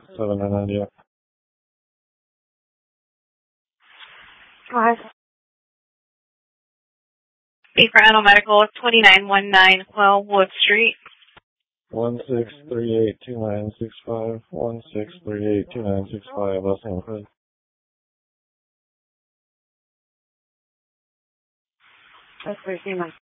790. Hi. Beaver Medical, 2919 Wellwood Street. 16382965. 16382965. Last name, Fred. That's 13.